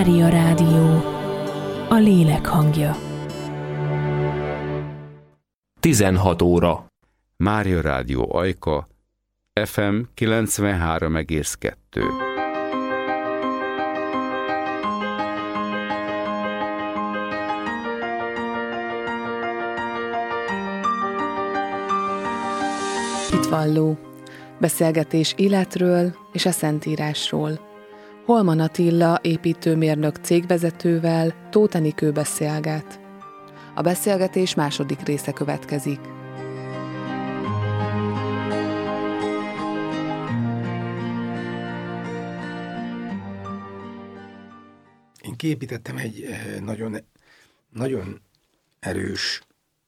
Mária Rádió, a lélek hangja. 16 óra. Mária Rádió Ajka, FM 93,2. Hitvalló. Beszélgetés életről és a Szentírásról. Holman Attila építőmérnök cégvezetővel Tóth Enikő beszélget. A beszélgetés második része következik. Én kiépítettem egy nagyon erős,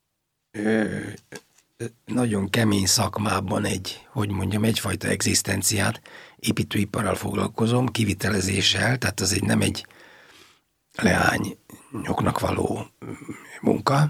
nagyon kemény szakmában egyfajta egzisztenciát. Építőiparral foglalkozom, kivitelezéssel, tehát az nem egy leányoknak való munka.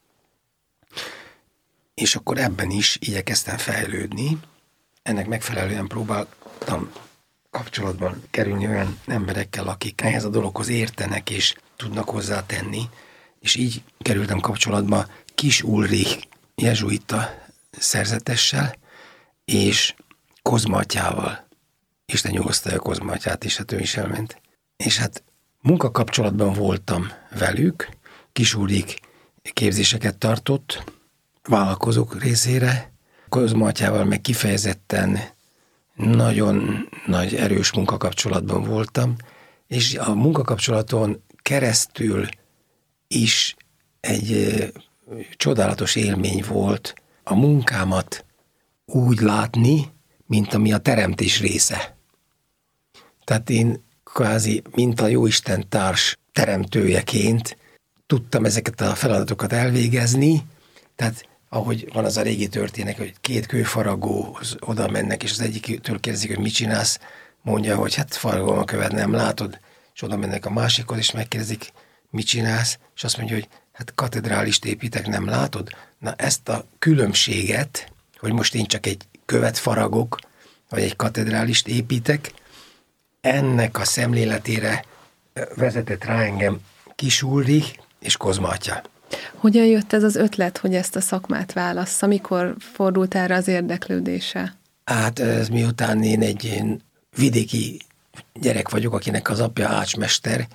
És akkor ebben is igyekeztem fejlődni. Ennek megfelelően próbáltam kapcsolatban kerülni olyan emberekkel, akik ehhez a dologhoz értenek és tudnak hozzátenni. És így kerültem kapcsolatba Kiss Ulrich jezsuita szerzetessel és Kozma atyával. Isten nyugosztalja Kozma atyát is, hát ő is elment. És hát munkakapcsolatban voltam velük, Kiss Ulrich képzéseket tartott vállalkozók részére, Kozma atyával meg kifejezetten nagyon nagy erős munkakapcsolatban voltam, és a munkakapcsolaton keresztül is egy csodálatos élmény volt a munkámat úgy látni, mint ami a teremtés része. Tehát én kvázi, mint a Jóisten társ teremtőjeként tudtam ezeket a feladatokat elvégezni, tehát ahogy van az a régi történet, hogy két kőfaragóhoz oda mennek, és az egyiktől kérdezik, hogy mit csinálsz, mondja, hogy hát faragom a követ, nem látod, és oda mennek a másikhoz, és megkérdezik, mit csinálsz, és azt mondja, hogy hát katedrálist építek, nem látod? Na ezt a különbséget, hogy most én csak egy követ faragok, vagy egy katedrálist építek, ennek a szemléletére vezetett rá engem Kiss Ulrich és Kozma atya. Hogyan jött ez az ötlet, hogy ezt a szakmát válassza? Mikor fordult erre az érdeklődése? Hát ez miután én egy vidéki gyerek vagyok, akinek az apja ácsmester,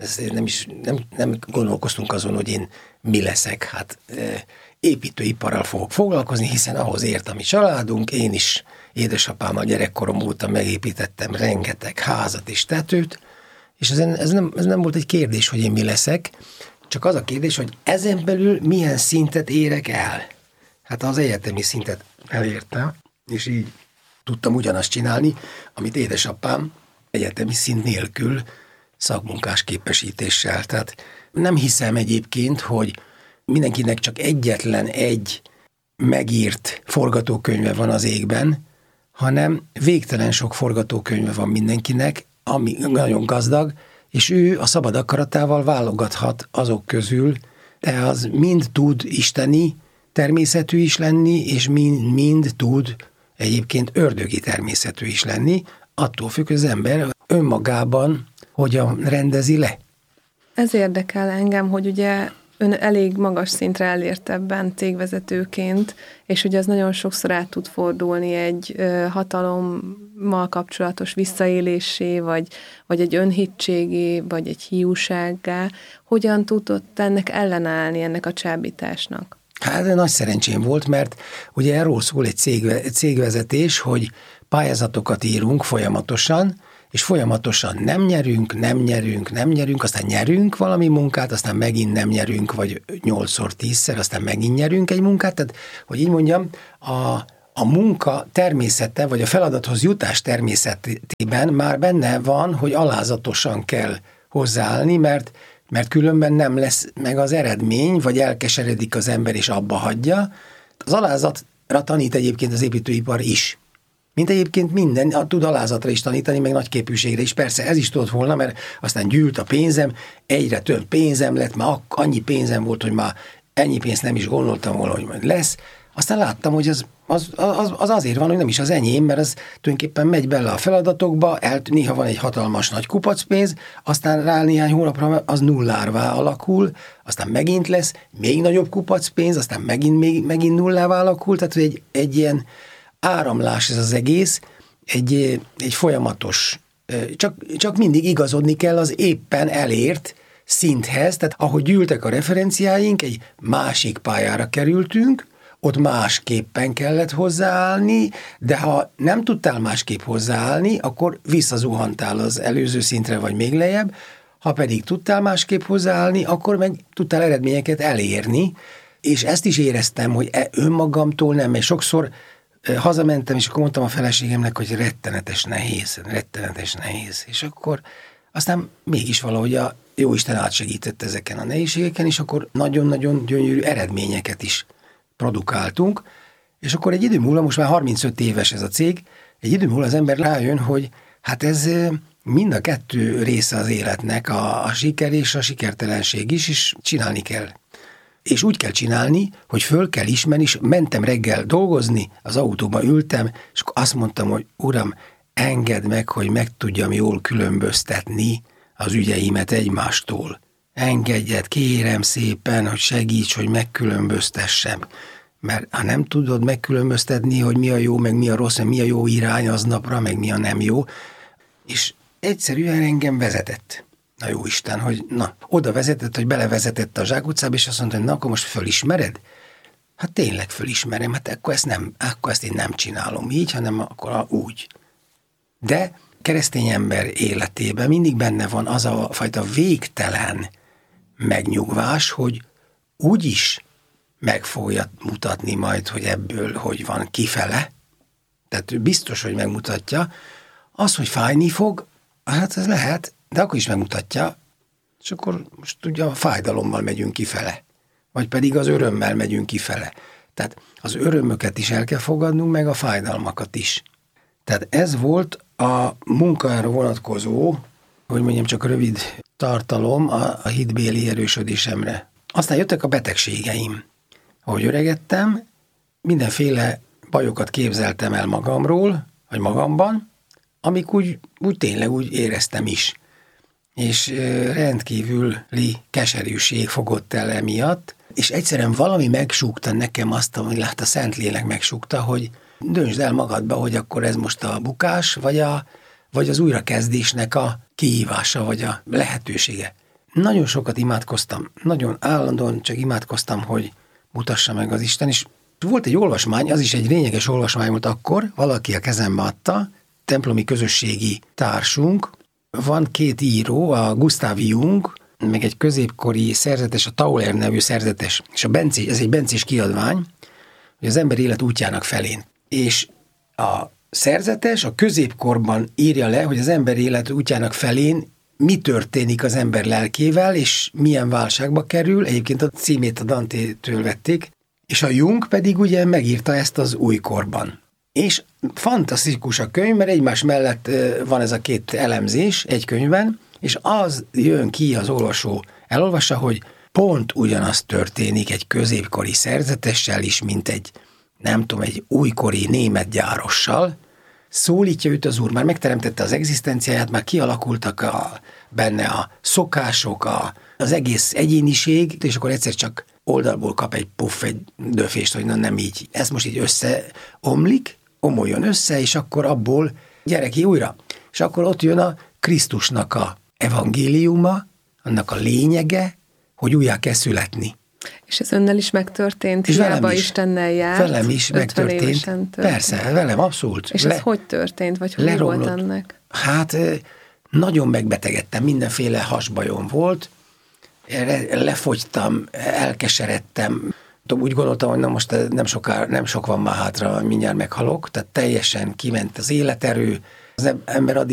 nem gondolkoztunk azon, hogy én mi leszek. Hát építőiparral fogok foglalkozni, hiszen ahhoz ért a mi családunk, én is édesapámmal gyerekkorom óta megépítettem rengeteg házat és tetőt, és ez nem volt egy kérdés, hogy én mi leszek, csak az a kérdés, hogy ezen belül milyen szintet érek el. Hát az egyetemi szintet elértem, és így tudtam ugyanazt csinálni, amit édesapám egyetemi szint nélkül szakmunkás képesítéssel. Tehát nem hiszem egyébként, hogy mindenkinek csak egyetlen egy megírt forgatókönyve van az égben, hanem végtelen sok forgatókönyve van mindenkinek, ami nagyon gazdag, és ő a szabad akaratával válogathat azok közül, de az mind tud isteni természetű is lenni, és mind tud egyébként ördögi természetű is lenni, attól függ, hogy az ember önmagában hogyan rendezi le. Ez érdekel engem, hogy ugye ön elég magas szintre elért ebben cégvezetőként, és ugye ez nagyon sokszor át tud fordulni egy hatalommal kapcsolatos visszaélésé, vagy egy önhitségé, vagy egy hiúsággá. Hogyan tudott ennek ellenállni, ennek a csábításnak? Hát nagy szerencsém volt, mert ugye erről szól egy cégvezetés, hogy pályázatokat írunk folyamatosan, és folyamatosan nem nyerünk, aztán nyerünk valami munkát, aztán megint nem nyerünk, vagy 8-szor 10-szer, aztán megint nyerünk egy munkát. Tehát, hogy így mondjam, a munka természete, vagy a feladathoz jutás természetében már benne van, hogy alázatosan kell hozzáállni, mert különben nem lesz meg az eredmény, vagy elkeseredik az ember, és abba hagyja. Az alázatra tanít egyébként az építőipar is. Mint egyébként minden, tud alázatra is tanítani, meg nagyképűségre is. Persze ez is tudott volna, mert aztán gyűlt a pénzem, egyre több pénzem lett, már annyi pénzem volt, hogy már ennyi pénzt nem is gondoltam volna, hogy majd lesz. Aztán láttam, hogy az azért van, hogy nem is az enyém, mert az tulajdonképpen megy bele a feladatokba, néha van egy hatalmas nagy kupacpénz, aztán rá néhány hónapra az nullárvá alakul, aztán megint lesz még nagyobb kupacpénz, aztán megint nullává alakul, tehát hogy egy ilyen áramlás ez az egész, egy folyamatos, csak mindig igazodni kell az éppen elért szinthez, tehát ahogy gyűltek a referenciáink, egy másik pályára kerültünk, ott másképpen kellett hozzáállni, de ha nem tudtál másképp hozzáállni, akkor visszazuhantál az előző szintre, vagy még lejjebb, ha pedig tudtál másképp hozzáállni, akkor meg tudtál eredményeket elérni, és ezt is éreztem, hogy önmagamtól nem, mert sokszor hazamentem, és akkor mondtam a feleségemnek, hogy rettenetes nehéz, és akkor aztán mégis valahogy a Jóisten átsegített ezeken a nehézségeken, és akkor nagyon-nagyon gyönyörű eredményeket is produkáltunk, és akkor egy idő múlva, most már 35 éves ez a cég, egy idő múlva az ember rájön, hogy hát ez mind a kettő része az életnek, a siker és a sikertelenség is, és csinálni kell. És úgy kell csinálni, hogy föl kell ismerni, és mentem reggel dolgozni, az autóba ültem, és azt mondtam, hogy Uram, engedd meg, hogy meg tudjam jól különböztetni az ügyeimet egymástól. Engedjed, kérem szépen, hogy segíts, hogy megkülönböztessem. Mert ha nem tudod megkülönböztetni, hogy mi a jó, meg mi a rossz, meg mi a jó irány aznapra, meg mi a nem jó, és egyszerűen engem vezetett a Jóisten, hogy oda vezetett, hogy belevezetett a zsákutcába, és azt mondta, hogy akkor most fölismered? Hát tényleg fölismerem, hát akkor ezt én nem csinálom így, hanem akkor úgy. De keresztény ember életében mindig benne van az a fajta végtelen megnyugvás, hogy úgyis meg fogja mutatni majd, hogy ebből hogy van kifele. Tehát biztos, hogy megmutatja. Az, hogy fájni fog, hát ez lehet, de akkor is megmutatja, és akkor most ugye a fájdalommal megyünk kifele, vagy pedig az örömmel megyünk kifele. Tehát az örömöket is el kell fogadnunk, meg a fájdalmakat is. Tehát ez volt a munkára vonatkozó, hogy mondjam, csak rövid tartalom a hitbéli erősödésemre. Aztán jöttek a betegségeim. Ahogy öregettem, mindenféle bajokat képzeltem el magamról, vagy magamban, amik úgy tényleg úgy éreztem is. És rendkívüli keserűség fogott el emiatt, és egyszerűen valami megsúgta nekem azt, hogy a Szentlélek megsúgta, hogy döntsd el magadba, hogy akkor ez most a bukás, vagy az újrakezdésnek a kihívása, vagy a lehetősége. Nagyon sokat imádkoztam, nagyon állandóan csak imádkoztam, hogy mutassa meg az Isten, és volt egy olvasmány, az is egy lényeges olvasmány volt akkor, valaki a kezembe adta, templomi közösségi társunk, van két író, a Gustav Jung, meg egy középkori szerzetes, a Tauler nevű szerzetes, és ez egy bencés kiadvány, hogy az ember élet útjának felén. És a szerzetes a középkorban írja le, hogy az ember élet útjának felén mi történik az ember lelkével, és milyen válságba kerül. Egyébként a címét a Dantétől vették, és a Jung pedig ugye megírta ezt az újkorban. És fantasztikus a könyv, mert egymás mellett van ez a két elemzés egy könyvben, és az jön ki, az olvasó elolvassa, hogy pont ugyanaz történik egy középkori szerzetessel is, mint egy újkori német gyárossal. Szólítja őt az Úr, már megteremtette az egzisztenciáját, már kialakultak benne a szokások, az egész egyéniség, és akkor egyszer csak oldalból kap egy döfést, hogy nem így. Ez most így összeomlik, omoljon össze, és akkor abból gyere ki újra. És akkor ott jön a Krisztusnak a evangéliuma, annak a lényege, hogy újjá kell születni. És ez önnel is megtörtént, és hiába Istennel járt. Velem is megtörtént. Persze, velem abszolút. És ez hogy történt, vagy hogy volt ennek? Hát nagyon megbetegedtem, mindenféle hasbajom volt, lefogytam, elkeseredtem, úgy gondoltam, hogy most nem sok van már hátra, mindjárt meghalok, tehát teljesen kiment az életerő, az ember